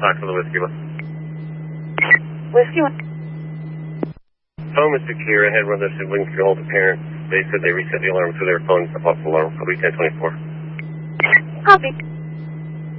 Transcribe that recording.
talk to the Whiskey One. Whiskey One. Phone is secure. I had one of their siblings call the parents. They said they reset the alarm so their phone is a false alarm. I'll be 1024. Copy.